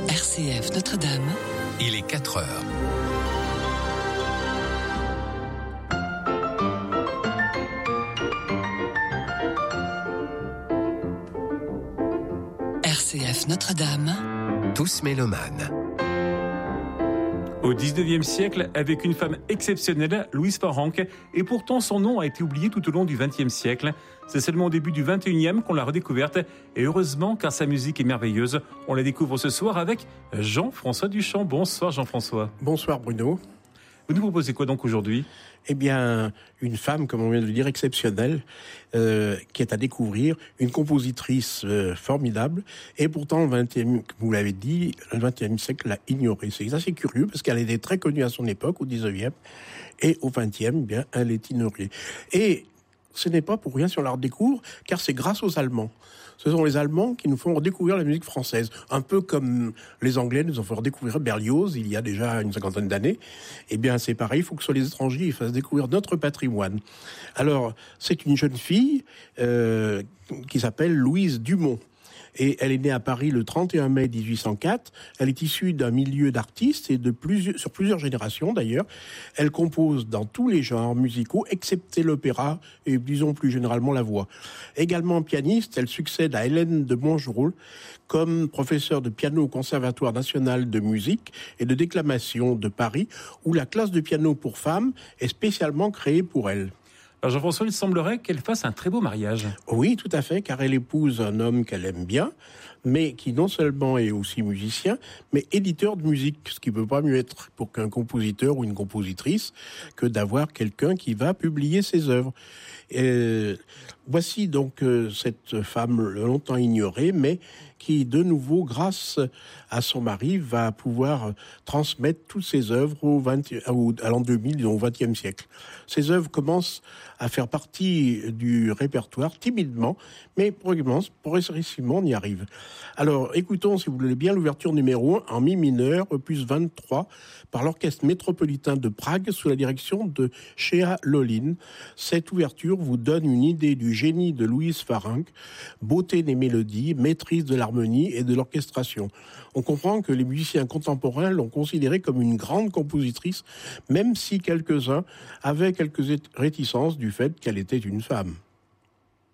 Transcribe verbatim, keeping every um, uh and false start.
R C F Notre-Dame. Il est quatre heures. R C F Notre-Dame. Tous mélomanes. Au dix-neuvième siècle, avec une femme exceptionnelle, Louise Farrenc, et pourtant son nom a été oublié tout au long du vingtième siècle. C'est seulement au début du vingt et unième qu'on l'a redécouverte, et heureusement, car sa musique est merveilleuse. On la découvre ce soir avec Jean-François Duchamp. Bonsoir Jean-François. Bonsoir Bruno. Vous nous proposez quoi donc aujourd'hui ? Eh bien, une femme, comme on vient de le dire, exceptionnelle, euh, qui est à découvrir, une compositrice euh, formidable, et pourtant, le vingtième, vous l'avez dit, le vingtième siècle l'a ignorée. C'est assez curieux, parce qu'elle était très connue à son époque, au dix-neuvième, et au vingtième, eh bien, elle est ignorée. Et ce n'est pas pour rien si on la redécouvre, car c'est grâce aux Allemands. Ce sont les Allemands qui nous font redécouvrir la musique française. Un peu comme les Anglais nous ont fait redécouvrir Berlioz il y a déjà une cinquantaine d'années. Eh bien, c'est pareil, il faut que ce soit les étrangers qui fassent découvrir notre patrimoine. Alors, c'est une jeune fille euh, qui s'appelle Louise Dumont. Et elle est née à Paris le trente et un mai dix-huit cent quatre. Elle est issue d'un milieu d'artistes et de plusieurs, sur plusieurs générations d'ailleurs. Elle compose dans tous les genres musicaux, excepté l'opéra et disons plus généralement la voix. Également pianiste, elle succède à Hélène de Montgeroul comme professeure de piano au Conservatoire national de musique et de déclamation de Paris, où la classe de piano pour femmes est spécialement créée pour elle. Alors Jean-François, il semblerait qu'elle fasse un très beau mariage. Oui, tout à fait, car elle épouse un homme qu'elle aime bien, mais qui non seulement est aussi musicien, mais éditeur de musique, ce qui ne peut pas mieux être pour qu'un compositeur ou une compositrice que d'avoir quelqu'un qui va publier ses œuvres. Et voici donc euh, cette femme longtemps ignorée, mais qui, de nouveau, grâce à son mari, va pouvoir transmettre toutes ses œuvres au vingt, à l'an deux mille, disons, au vingtième siècle. Ces œuvres commencent à faire partie du répertoire, timidement, mais progressivement, on y arrive. Alors, écoutons, si vous voulez bien, l'ouverture numéro un, en mi mineur, opus vingt-trois, par l'Orchestre métropolitain de Prague, sous la direction de Shea Lolin. Cette ouverture vous donne une idée du génie de Louise Farrenc, beauté des mélodies, maîtrise de l'harmonie et de l'orchestration. On comprend que les musiciens contemporains l'ont considérée comme une grande compositrice, même si quelques-uns avaient quelques réticences du fait qu'elle était une femme.